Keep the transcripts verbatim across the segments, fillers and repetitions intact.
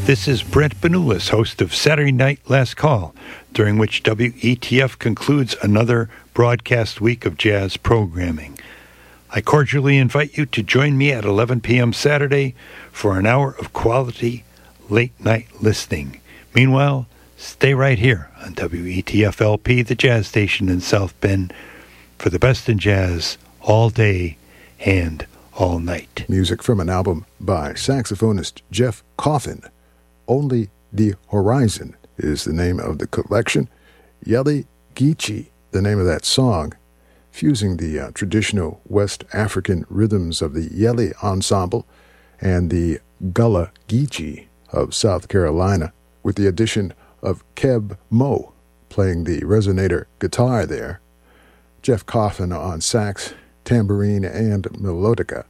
This is Brent Benulis, host of Saturday Night Last Call, during which W E T F concludes another broadcast week of jazz programming. I cordially invite you to join me at eleven p.m. Saturday for an hour of quality late-night listening. Meanwhile, stay right here on W E T F L P, the jazz station in South Bend, for the best in jazz all day and all night. Music from an album by saxophonist Jeff Coffin. Only the Horizon is the name of the collection. Yele Geechee, the name of that song, fusing the uh, traditional West African rhythms of the Yele Ensemble and the Gullah Geechee of South Carolina, with the addition of Keb Mo playing the resonator guitar there. Jeff Coffin on sax, tambourine, and melodica,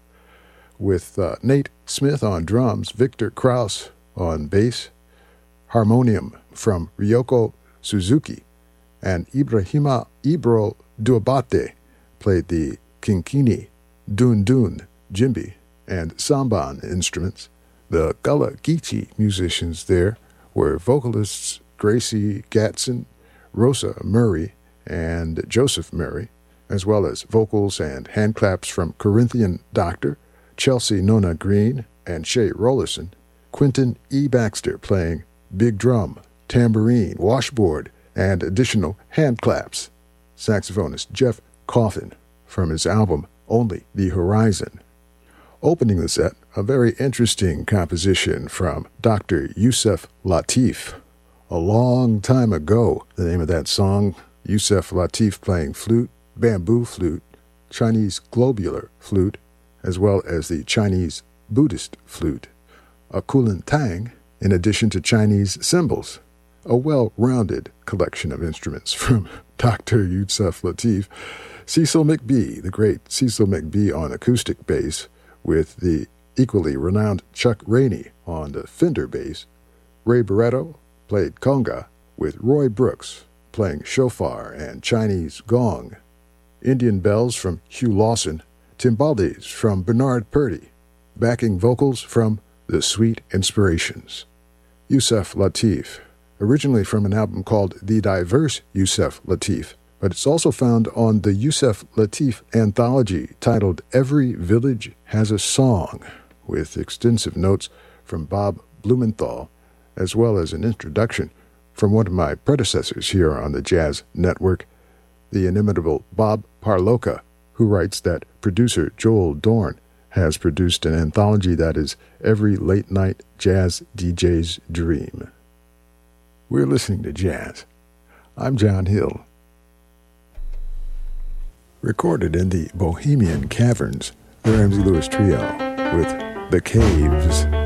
with uh, Nate Smith on drums, Victor Krause on bass, harmonium from Ryoko Suzuki, and Ibrahima Ibro Duabate played the kinkini, dun dun, djembe, and samban instruments. The Gullah Geechee musicians there were vocalists Gracie Gatson, Rosa Murray, and Joseph Murray, as well as vocals and handclaps from Corinthian Doctor, Chelsea Nona Green, and Shay Rollerson. Quentin E. Baxter playing big drum, tambourine, washboard, and additional handclaps. Saxophonist Jeff Coffin from his album Only the Horizon. Opening the set, a very interesting composition from Doctor Yusef Lateef. A long time ago, the name of that song, Yusef Lateef playing flute, bamboo flute, Chinese globular flute, as well as the Chinese Buddhist flute. A kulintang, in addition to Chinese cymbals. A well-rounded collection of instruments from Doctor Yusef Lateef. Cecil McBee, the great Cecil McBee on acoustic bass, with the equally renowned Chuck Rainey on the Fender bass. Ray Barretto played conga, with Roy Brooks playing shofar and Chinese gong. Indian bells from Hugh Lawson, timbales from Bernard Purdy, backing vocals from The Sweet Inspirations. Yusef Lateef, originally from an album called The Diverse Yusef Lateef, but it's also found on the Yusef Lateef anthology titled Every Village Has a Song, with extensive notes from Bob Blumenthal, as well as an introduction from one of my predecessors here on the Jazz Network, the inimitable Bob Parloka, who writes that producer Joel Dorn has produced an anthology that is every late-night jazz D J's dream. We're listening to jazz. I'm John Hill. Recorded in the Bohemian Caverns, the Ramsey Lewis Trio with The Caves.